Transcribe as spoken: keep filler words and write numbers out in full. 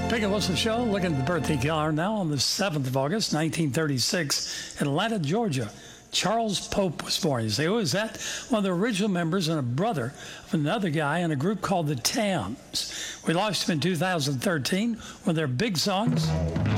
Take a listen to the show. Looking at the birthday calendar now on the seventh of August, nineteen thirty-six, Atlanta, Georgia. Charles Pope was born. You say, who is that? One of the original members and a brother of another guy in a group called the Tams. We launched him in two thousand thirteen. One of their big songs,